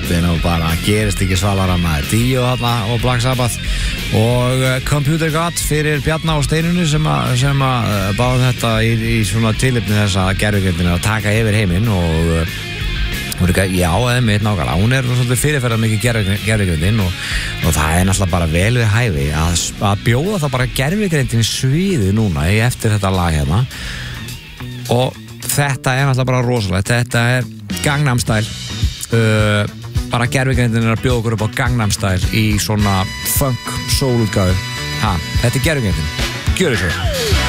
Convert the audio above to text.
hljómsveitin og bara gerist ekki svalara með Dio þarna og Black Sabbath og Computer God fyrir Bjarna og Steinunni sem að báðu þetta í svona tilefni þess að gervigreindin að taka yfir heiminn og já, einmitt nákvæmlega, hún svolítið fyrirferðar mikið gervigreindin og það náttúrulega bara vel við hæfi að bjóða það bara gervigreindin í sviði núna eftir þetta lag hérna og þetta náttúrulega bara rosalegt, þetta Gangnam Style bara gervigreindin að bjóða okkur upp á Gangnam Style í svona funk soul útgáfu, þetta gervigreindin, gjörðu svo